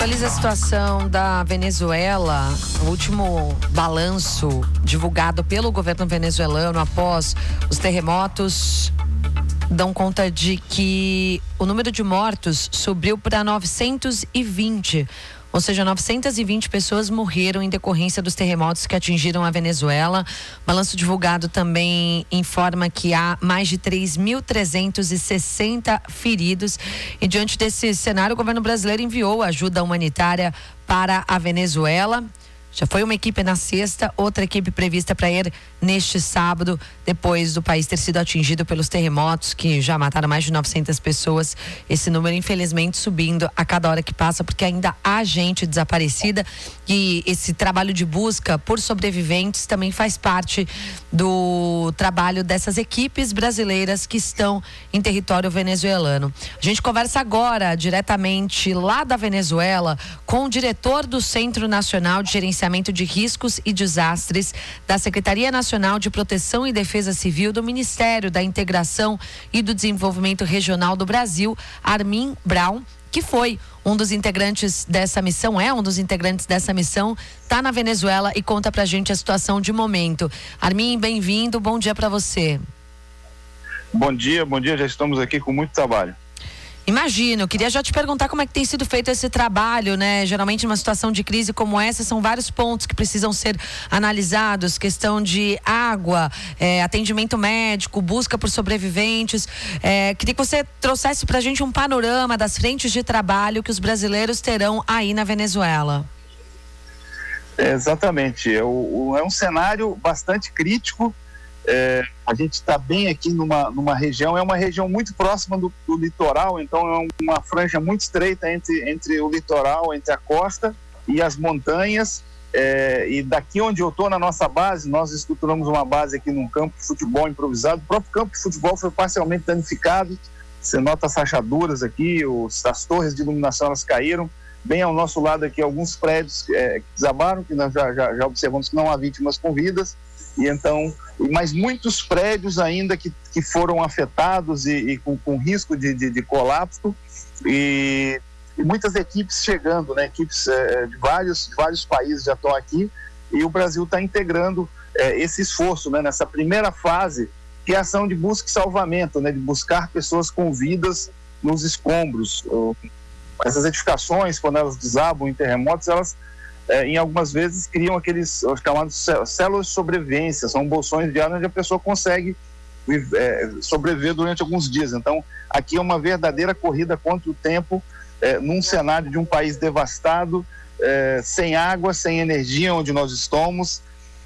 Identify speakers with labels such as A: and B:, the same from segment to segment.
A: Atualiza a situação da Venezuela. O último balanço divulgado pelo governo venezuelano após os terremotos dão conta de que o número de mortos subiu para 920. Ou seja, 920 pessoas morreram em decorrência dos terremotos que atingiram a Venezuela. O balanço divulgado também informa que há mais de 3.360 feridos. E diante desse cenário, o governo brasileiro enviou ajuda humanitária para a Venezuela. Já foi uma equipe na sexta, outra equipe prevista para ir neste sábado, depois do país ter sido atingido pelos terremotos que já mataram mais de 900 pessoas. Esse número, infelizmente, subindo a cada hora que passa, porque ainda há gente desaparecida, e esse trabalho de busca por sobreviventes também faz parte do trabalho dessas equipes brasileiras que estão em território venezuelano. A gente conversa agora diretamente lá da Venezuela com o diretor do Centro Nacional de Gerenciamento de Riscos e Desastres da Secretaria Nacional de Proteção e Defesa Civil do Ministério da Integração e do Desenvolvimento Regional do Brasil, Armin Braun, que foi um dos integrantes dessa missão, está na Venezuela e conta pra gente a situação de momento. Armin, bem-vindo, bom dia para você.
B: Bom dia, já estamos aqui com muito trabalho.
A: Imagino, queria já te perguntar como é que tem sido feito esse trabalho, né? Geralmente numa situação de crise como essa, são vários pontos que precisam ser analisados, questão de água, atendimento médico, busca por sobreviventes. Queria que você trouxesse pra gente um panorama das frentes de trabalho que os brasileiros terão aí na Venezuela.
B: Exatamente, é um cenário bastante crítico. A gente está bem aqui numa região, é uma região muito próxima do litoral, então é uma franja muito estreita entre o litoral, entre a costa e as montanhas, e daqui onde eu estou, na nossa base, nós estruturamos uma base aqui num campo de futebol improvisado. O próprio campo de futebol foi parcialmente danificado, você nota as rachaduras aqui, as torres de iluminação, elas caíram. Bem ao nosso lado aqui, alguns prédios que desabaram, que nós já observamos que não há vítimas com vidas. E então, mas muitos prédios ainda que foram afetados e com risco de colapso, e muitas equipes chegando, né? Equipes de vários países já estão aqui, e o Brasil está integrando esse esforço, né? Nessa primeira fase, que é a ação de busca e salvamento, né? De buscar pessoas com vidas nos escombros. Essas edificações, quando elas desabam em terremotos, elas em algumas vezes criam aqueles chamados células de sobrevivência, são bolsões de ar onde a pessoa consegue sobreviver durante alguns dias. Então, aqui é uma verdadeira corrida contra o tempo, num cenário de um país devastado, sem água, sem energia onde nós estamos,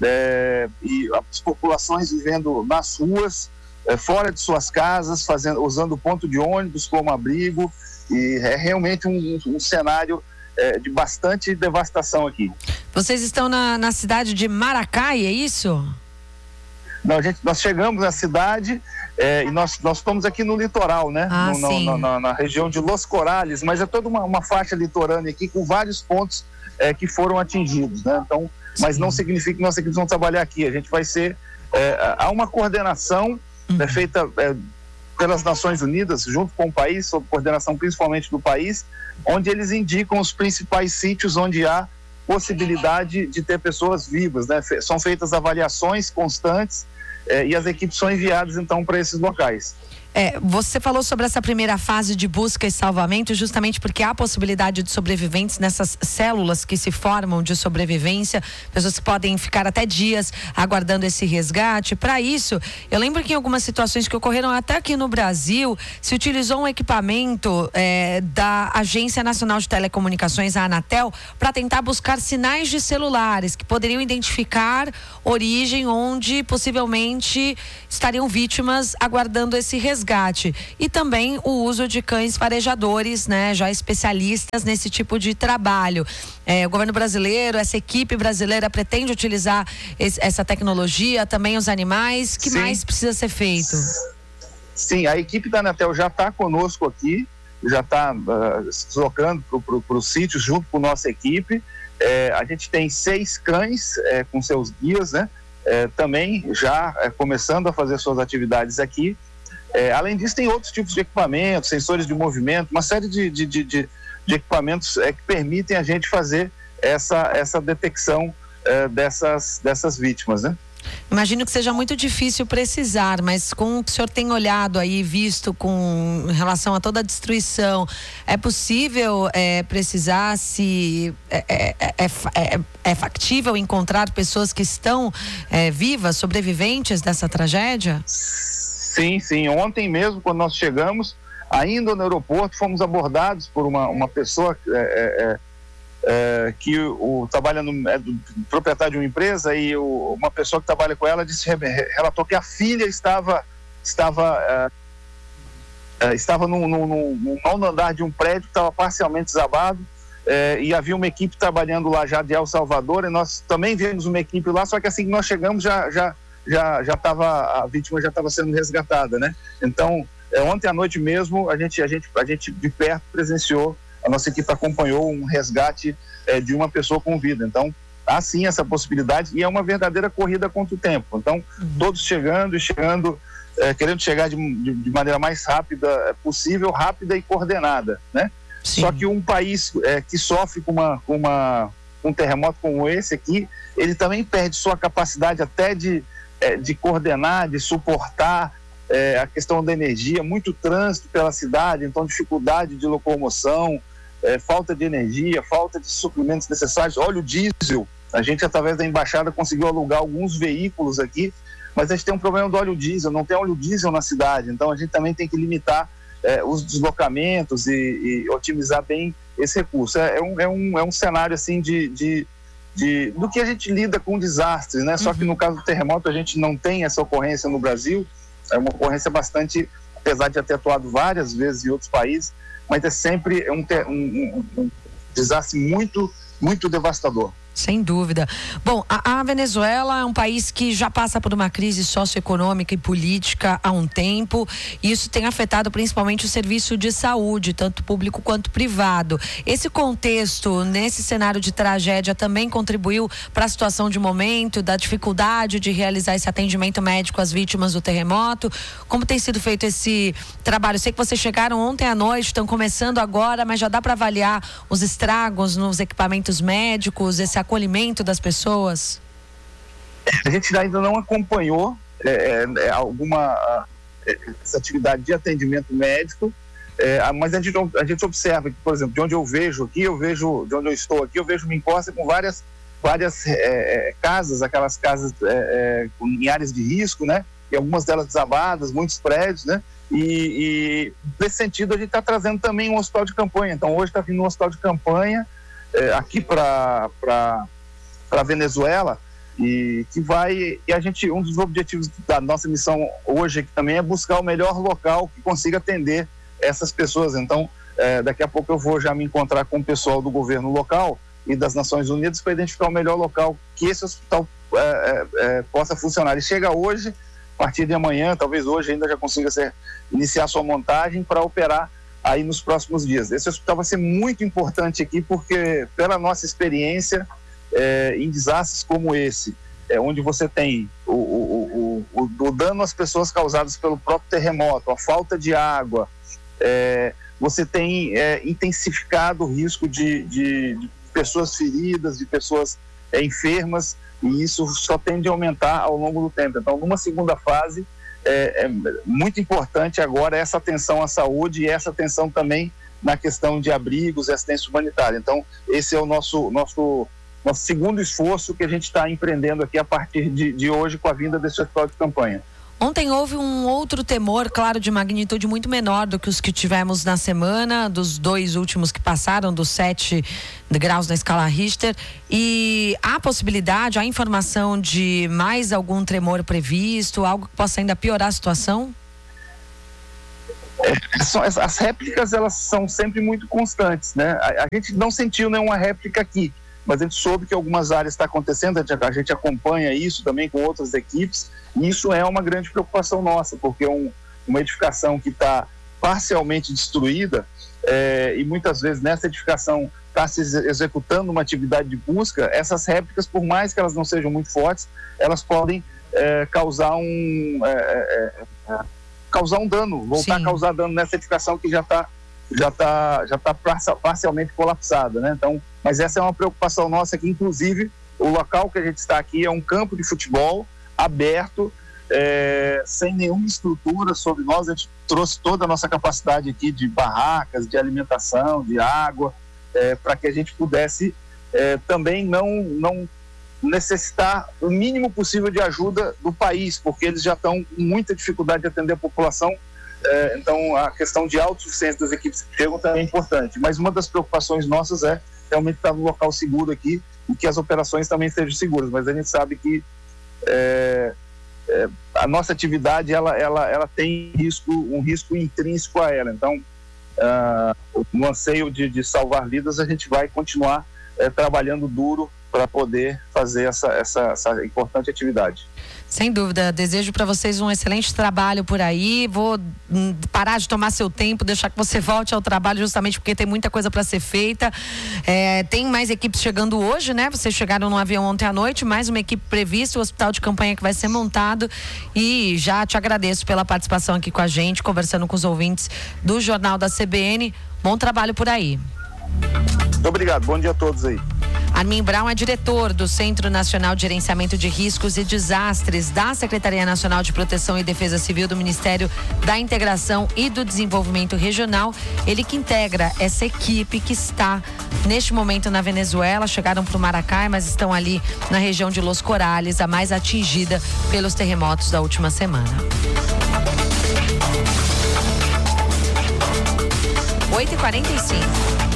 B: e as populações vivendo nas ruas, fora de suas casas, usando ponto de ônibus como abrigo, e é realmente um cenário de bastante devastação aqui.
A: Vocês estão na cidade de Maracay, é isso?
B: Não, nós chegamos na cidade e nós estamos aqui no litoral, né? Na região de Los Corales, mas é toda uma faixa litorânea aqui com vários pontos que foram atingidos, né? Então, mas não significa que nossas equipes vão trabalhar aqui. A gente vai ser... há uma coordenação feita pelas Nações Unidas, junto com o país, sob coordenação principalmente do país, onde eles indicam os principais sítios onde há possibilidade de ter pessoas vivas, né? São feitas avaliações constantes e as equipes são enviadas então para esses locais.
A: Você falou sobre essa primeira fase de busca e salvamento, justamente porque há possibilidade de sobreviventes nessas células que se formam de sobrevivência, pessoas que podem ficar até dias aguardando esse resgate. Para isso, eu lembro que em algumas situações que ocorreram até aqui no Brasil, se utilizou um equipamento da Agência Nacional de Telecomunicações, a Anatel, para tentar buscar sinais de celulares que poderiam identificar origem onde possivelmente estariam vítimas aguardando esse resgate. E também o uso de cães farejadores, né, já especialistas nesse tipo de trabalho. O governo brasileiro, essa equipe brasileira pretende utilizar essa tecnologia, também os animais. O que mais precisa ser feito?
B: Sim, a equipe da Anatel já está conosco aqui, já está se deslocando para os sítios junto com nossa equipe. A gente tem 6 cães com seus guias, né? Também já começando a fazer suas atividades aqui. Além disso, tem outros tipos de equipamentos, sensores de movimento, uma série de equipamentos que permitem a gente fazer essa detecção dessas vítimas, né?
A: Imagino que seja muito difícil precisar, mas com o que o senhor tem olhado aí, visto com relação a toda a destruição, é possível precisar se é factível encontrar pessoas que estão vivas, sobreviventes dessa tragédia?
B: Sim. Ontem mesmo, quando nós chegamos, ainda no aeroporto, fomos abordados por uma pessoa que trabalha do proprietário de uma empresa, e uma pessoa que trabalha com ela relatou que a filha estava no nono andar de um prédio que estava parcialmente desabado, e havia uma equipe trabalhando lá já de El Salvador, e nós também vimos uma equipe lá, só que assim que nós chegamos a vítima já estava sendo resgatada, né? Então, ontem à noite mesmo a gente de perto presenciou, a nossa equipe acompanhou um resgate de uma pessoa com vida. Então, há sim essa possibilidade, e é uma verdadeira corrida contra o tempo. Então, todos chegando, querendo chegar de maneira mais rápida possível, rápida e coordenada, né? Sim. Só que um país que sofre com um terremoto como esse aqui, ele também perde sua capacidade até de coordenar, de suportar a questão da energia, muito trânsito pela cidade, então dificuldade de locomoção, falta de energia, falta de suprimentos necessários, óleo diesel. A gente, através da embaixada, conseguiu alugar alguns veículos aqui, mas a gente tem um problema do óleo diesel, não tem óleo diesel na cidade, então a gente também tem que limitar os deslocamentos e otimizar bem esse recurso. É um cenário assim do que a gente lida com desastres, né? Só que no caso do terremoto a gente não tem essa ocorrência no Brasil, é uma ocorrência bastante, apesar de já ter atuado várias vezes em outros países, mas é sempre um desastre muito, muito devastador.
A: Sem dúvida. Bom, a Venezuela é um país que já passa por uma crise socioeconômica e política há um tempo, e isso tem afetado principalmente o serviço de saúde, tanto público quanto privado. Esse contexto, nesse cenário de tragédia, também contribuiu para a situação de momento, da dificuldade de realizar esse atendimento médico às vítimas do terremoto? Como tem sido feito esse trabalho? Eu sei que vocês chegaram ontem à noite, estão começando agora, mas já dá para avaliar os estragos nos equipamentos médicos, esse acolhimento das pessoas?
B: A gente ainda não acompanhou essa atividade de atendimento médico, mas a gente observa que, por exemplo, de onde eu estou aqui, eu vejo, me encosta com várias casas, aquelas casas em áreas de risco, né? E algumas delas desabadas, muitos prédios, né? E nesse sentido a gente está trazendo também um hospital de campanha. Então hoje está vindo um hospital de campanha aqui para a Venezuela, e a gente, um dos objetivos da nossa missão hoje aqui também é buscar o melhor local que consiga atender essas pessoas. Então daqui a pouco eu vou já me encontrar com o pessoal do governo local e das Nações Unidas para identificar o melhor local que esse hospital possa funcionar. Ele chega hoje, a partir de amanhã, talvez hoje ainda já consiga iniciar sua montagem para operar aí nos próximos dias. Esse hospital vai ser muito importante aqui, porque pela nossa experiência em desastres como esse, onde você tem o dano às pessoas causados pelo próprio terremoto, a falta de água, você tem intensificado o risco de pessoas feridas, de pessoas enfermas, e isso só tende a aumentar ao longo do tempo. Então, numa segunda fase, é muito importante agora essa atenção à saúde e essa atenção também na questão de abrigos e assistência humanitária. Então, esse é o nosso segundo esforço que a gente está empreendendo aqui a partir de hoje, com a vinda desse hospital de campanha.
A: Ontem houve um outro temor, claro, de magnitude muito menor do que os que tivemos na semana, dos dois últimos que passaram, dos 7 graus na escala Richter. E há possibilidade, há informação de mais algum tremor previsto, algo que possa ainda piorar a situação?
B: As réplicas, elas são sempre muito constantes, né? A gente não sentiu nenhuma réplica aqui, mas a gente soube que algumas áreas está acontecendo, a gente acompanha isso também com outras equipes, e isso é uma grande preocupação nossa, porque uma edificação que está parcialmente destruída, e muitas vezes nessa edificação está se executando uma atividade de busca, essas réplicas, por mais que elas não sejam muito fortes, elas podem causar um dano, voltar Sim. a causar dano nessa edificação que já está já está parcialmente colapsada, né? Então, mas essa é uma preocupação nossa aqui, inclusive o local que a gente está aqui é um campo de futebol aberto, sem nenhuma estrutura sobre nós. A gente trouxe toda a nossa capacidade aqui de barracas, de alimentação, de água, para que a gente pudesse também não necessitar o mínimo possível de ajuda do país, porque eles já estão com muita dificuldade de atender a população. Então a questão de autossuficiência das equipes que chegam também é importante, mas uma das preocupações nossas é realmente estar no local seguro aqui e que as operações também sejam seguras, mas a gente sabe que a nossa atividade ela tem um risco intrínseco a ela. Então no anseio de salvar vidas, a gente vai continuar trabalhando duro para poder fazer essa importante atividade.
A: Sem dúvida, desejo para vocês um excelente trabalho por aí. Vou parar de tomar seu tempo, deixar que você volte ao trabalho, justamente porque tem muita coisa para ser feita. Tem mais equipes chegando hoje, né? Vocês chegaram no avião ontem à noite, mais uma equipe prevista, o hospital de campanha que vai ser montado, e já te agradeço pela participação aqui com a gente, conversando com os ouvintes do Jornal da CBN. Bom trabalho por aí.
B: Muito obrigado, bom dia a todos aí.
A: Armin Brown é diretor do Centro Nacional de Gerenciamento de Riscos e Desastres da Secretaria Nacional de Proteção e Defesa Civil do Ministério da Integração e do Desenvolvimento Regional. Ele que integra essa equipe que está neste momento na Venezuela. Chegaram para o Maracai, mas estão ali na região de Los Corales, a mais atingida pelos terremotos da última semana. 8h45.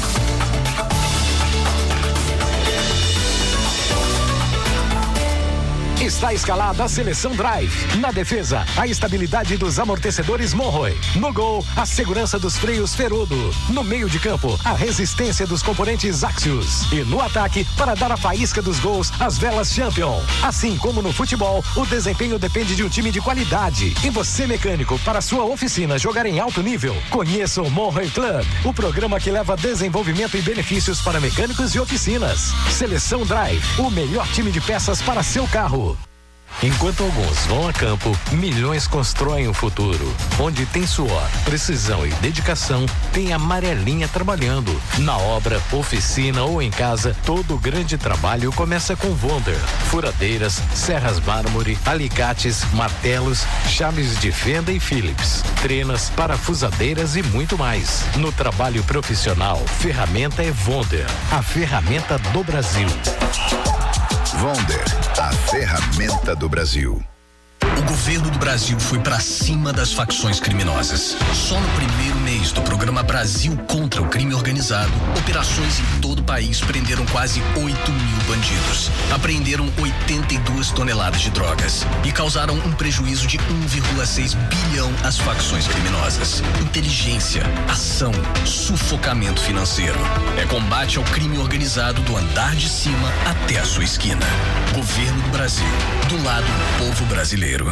C: Está escalada a seleção Drive. Na defesa, a estabilidade dos amortecedores Monroe. No gol, a segurança dos freios Ferudo. No meio de campo, a resistência dos componentes Axios. E no ataque, para dar a faísca dos gols, as velas Champion. Assim como no futebol, o desempenho depende de um time de qualidade. E você, mecânico, para sua oficina jogar em alto nível, conheça o Monroe Club, o programa que leva desenvolvimento e benefícios para mecânicos e oficinas. Seleção Drive, o melhor time de peças para seu carro. Enquanto alguns vão a campo, milhões constroem o futuro. Onde tem suor, precisão e dedicação, tem a Amarelinha trabalhando. Na obra, oficina ou em casa, todo grande trabalho começa com Wonder. Furadeiras, serras mármore, alicates, martelos, chaves de fenda e Phillips, trenas, parafusadeiras e muito mais. No trabalho profissional, ferramenta é Wonder, a ferramenta do Brasil.
D: Wonder, a ferramenta do Brasil.
E: O governo do Brasil foi pra cima das facções criminosas. Só no primeiro mês do programa Brasil contra o Crime Organizado, operações em todo o país prenderam quase 8 mil bandidos. Apreenderam 82 toneladas de drogas e causaram um prejuízo de 1,6 bilhão às facções criminosas. Inteligência, ação, sufocamento financeiro. É combate ao crime organizado do andar de cima até a sua esquina. Governo do Brasil, do lado do povo brasileiro.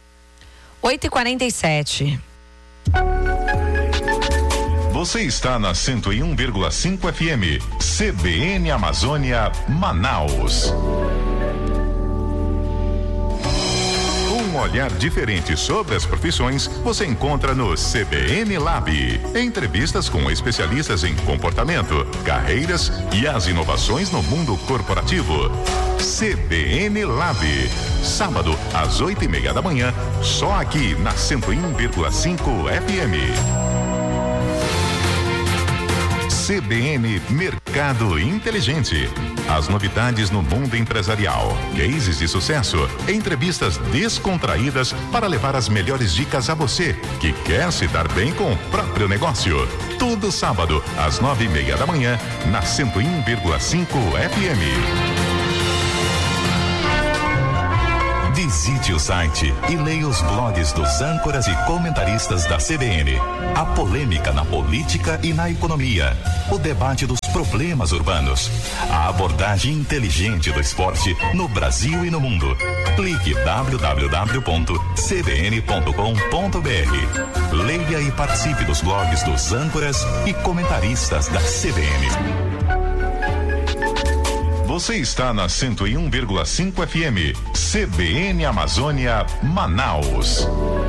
A: 8h47.
F: Você está na 101,5 FM, CBN Amazônia, Manaus. Um olhar diferente sobre as profissões você encontra no CBN Lab. Entrevistas com especialistas em comportamento, carreiras e as inovações no mundo corporativo. CBN Lab. Sábado, às 8h30 da manhã, só aqui na 101,5 FM. CBN Mercado Inteligente. As novidades no mundo empresarial, cases de sucesso, entrevistas descontraídas para levar as melhores dicas a você que quer se dar bem com o próprio negócio. Todo sábado, às 9h30 da manhã, na 101,5 FM. Visite o site e leia os blogs dos âncoras e comentaristas da CBN. A polêmica na política e na economia. O debate dos problemas urbanos. A abordagem inteligente do esporte no Brasil e no mundo. Clique www.cbn.com.br. Leia e participe dos blogs dos âncoras e comentaristas da CBN. Você está na 101,5 FM, CBN Amazônia, Manaus.